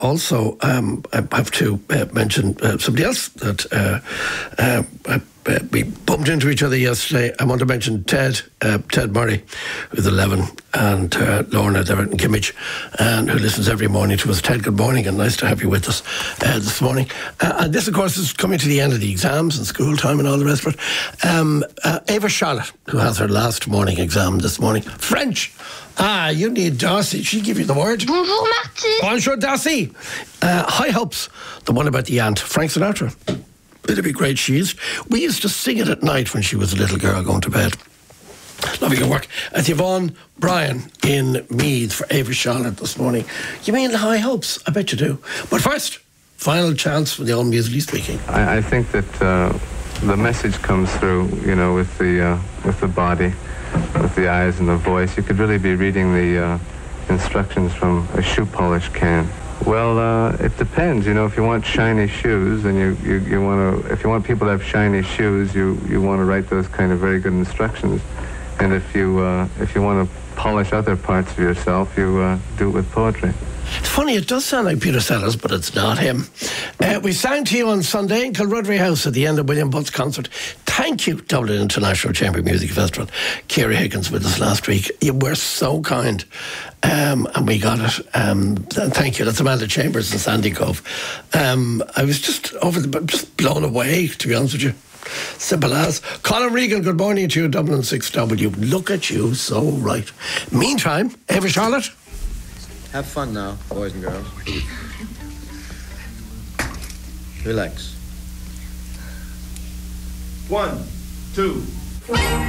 Also, I have to mention somebody else that we bumped into each other yesterday. I want to mention Ted Murray, who's 11, and Lorna there in Kimmage, and who listens every morning to us. Ted, good morning, and nice to have you with us this morning. And this, of course, is coming to the end of the exams and school time and all the rest of it. Ava Charlotte, who has her last morning exam this morning. French. You need Darcy. She'll give you the word. Bonjour, Marty. Bonjour, Darcy. High Hopes, the one about the ant. Frank Sinatra. It'd be great. We used to sing it at night when she was a little girl going to bed. Lovely your work. At Yvonne Bryan in Meath for Ava Charlotte this morning. You mean High Hopes? I bet you do. But first, final chance for the old Musically Speaking. I think that the message comes through, with the body, with the eyes and the voice. You could really be reading the instructions from a shoe polish can. Well, it depends. If you want shiny shoes, and you want to, if you want people to have shiny shoes, you want to write those kind of very good instructions. And if you want to polish other parts of yourself, you do it with poetry. It's funny, it does sound like Peter Sellers, but it's not him. We sang to you on Sunday in Kilrudry House at the end of William Butt's concert. Thank you, Dublin International Chamber Music Festival. Kira Higgins with us last week. You were so kind, and we got it. Thank you. That's Amanda Chambers and Sandy Cove. I was just just blown away, to be honest with you. Simple as. Colin Regan, good morning to you, Dublin 6W. Look at you, so right. Meantime, Ava Charlotte. Have fun now, boys and girls. Relax. 1, 2.